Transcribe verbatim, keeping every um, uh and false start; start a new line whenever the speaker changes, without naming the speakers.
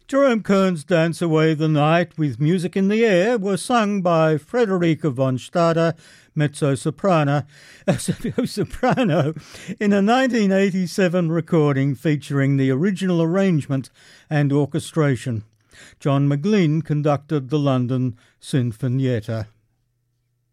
Jerome Kern's Dance Away the Night with Music in the Air were sung by Frederica von Stade, mezzo-soprano, uh, soprano, in a nineteen eighty-seven recording featuring the original arrangement and orchestration. John McGlynn conducted the London Sinfonietta.